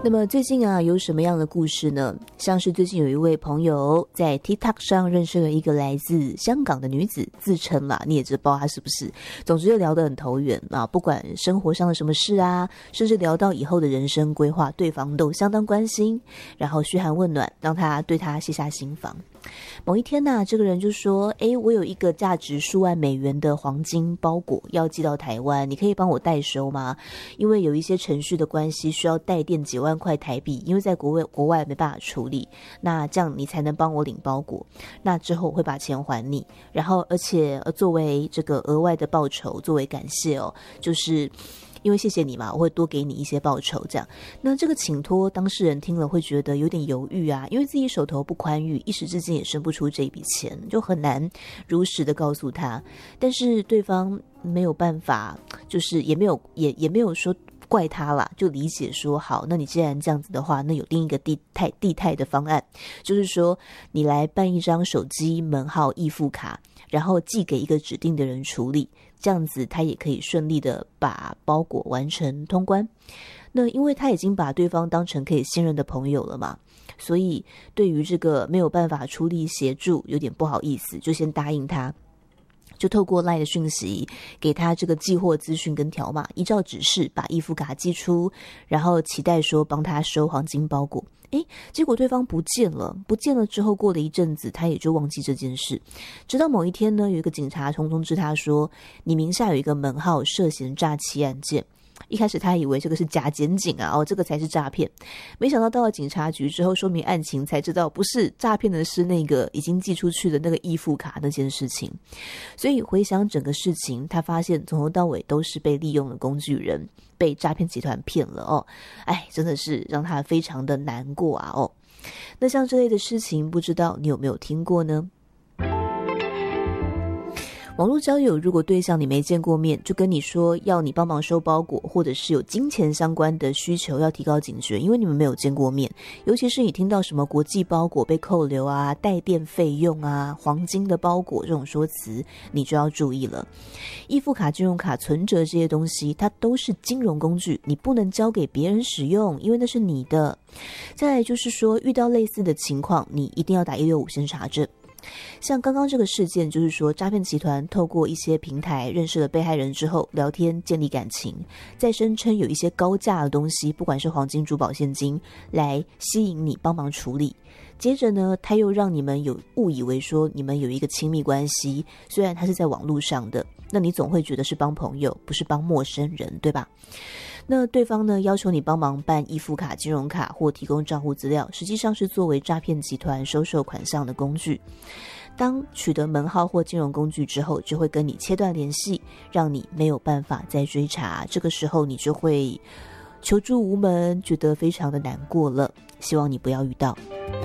那么最近啊，有什么样的故事呢？像是最近有一位朋友在 TikTok 上认识了一个来自香港的女子，自称啦，你也知道她是不是？总之就聊得很投缘啊，不管生活上的什么事啊，甚至聊到以后的人生规划，对方都相当关心，然后嘘寒问暖，让他对他卸下心防。某一天呢，这个人就说：我有一个价值数万美元的黄金包裹要寄到台湾，你可以帮我代收吗？因为有一些程序的关系，需要代垫几万块台币，因为在国外没办法处理，那这样你才能帮我领包裹。那之后我会把钱还你，然后而且作为这个额外的报酬，作为感谢就是因为谢谢你嘛，我会多给你一些报酬这样。那这个请托当事人听了会觉得有点犹豫啊，因为自己手头不宽裕，一时之间也生不出这一笔钱，就很难如实的告诉他。但是对方没有办法，就是也没有说怪他啦，就理解说好，那你既然这样子的话，那有另一个地态的方案，就是说你来办一张手机门号易付卡，然后寄给一个指定的人处理，这样子他也可以顺利的把包裹完成通关。那因为他已经把对方当成可以信任的朋友了嘛，所以对于这个没有办法出力协助有点不好意思，就先答应他，就透过 LINE 的讯息给他这个寄货资讯跟条码，依照指示把易付卡寄出，然后期待说帮他收黄金包裹。结果对方不见了之后，过了一阵子他也就忘记这件事。直到某一天呢，有一个警察通知他说，你名下有一个门号涉嫌诈欺案件。一开始他以为这个是假检警啊，这个才是诈骗。没想到到了警察局之后说明案情，才知道不是诈骗的是那个已经寄出去的那个易付卡那件事情。所以回想整个事情，他发现从头到尾都是被利用的工具人，被诈骗集团骗了真的是让他非常的难过啊那像这类的事情，不知道你有没有听过呢？网络交友，如果对象你没见过面，就跟你说要你帮忙收包裹，或者是有金钱相关的需求，要提高警觉，因为你们没有见过面。尤其是你听到什么国际包裹被扣留啊、代垫费用啊、黄金的包裹这种说辞，你就要注意了。易付卡、金融卡、存折这些东西，它都是金融工具，你不能交给别人使用，因为那是你的。再来就是说，遇到类似的情况，你一定要打165先查证。像刚刚这个事件，就是说诈骗集团透过一些平台认识了被害人之后，聊天建立感情，再声称有一些高价的东西，不管是黄金、珠宝、现金，来吸引你帮忙处理。接着呢，他又让你们误以为说你们有一个亲密关系，虽然他是在网络上的，那你总会觉得是帮朋友，不是帮陌生人，对吧？那对方呢，要求你帮忙办易付卡、金融卡或提供账户资料，实际上是作为诈骗集团收受款项的工具。当取得门号或金融工具之后，就会跟你切断联系，让你没有办法再追查。这个时候你就会求助无门，觉得非常的难过了。希望你不要遇到。